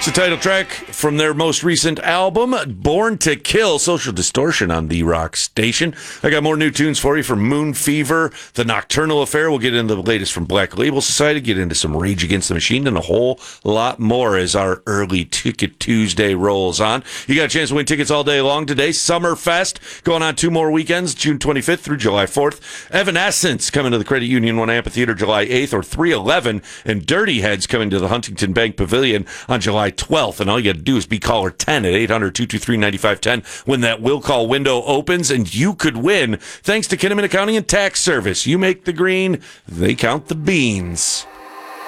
It's the title track from their most recent album, Born to Kill, Social Distortion on The Rock Station. I got more new tunes for you from Moon Fever, The Nocturnal Affair. We'll get into the latest from Black Label Society, get into some Rage Against the Machine, and a whole lot more as our early Ticket Tuesday rolls on. You got a chance to win tickets all day long today. Summerfest going on 2 more weekends, June 25th through July 4th. Evanescence coming to the Credit Union One Amphitheater July 8th, or 311, and Dirty Heads coming to the Huntington Bank Pavilion on July 12th. And all you got to do is be caller 10 at 800-223-9510 when that will call window opens, and you could win thanks to Kinnaman Accounting and Tax Service. You make the green, they count the beans.